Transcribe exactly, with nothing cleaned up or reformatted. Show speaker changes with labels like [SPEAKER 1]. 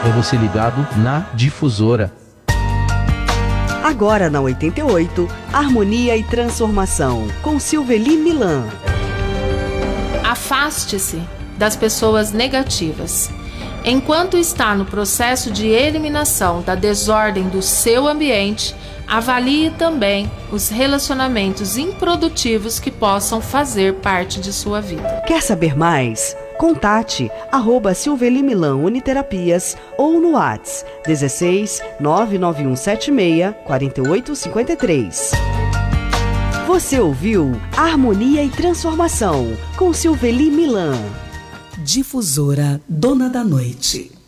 [SPEAKER 1] É você ligado na Difusora.
[SPEAKER 2] Agora na oitenta e oito, Harmonia e Transformação, com Silveli Milan.
[SPEAKER 3] Afaste-se das pessoas negativas. Enquanto está no processo de eliminação da desordem do seu ambiente, avalie também os relacionamentos improdutivos que possam fazer parte de sua vida.
[SPEAKER 2] Quer saber mais? Contate arroba Silveli Milan Uniterapias ou no WhatsApp dezesseis nove nove um sete seis quatro oito cinco três. Você ouviu Harmonia e Transformação com Silveli Milan.
[SPEAKER 4] Difusora Dona da Noite.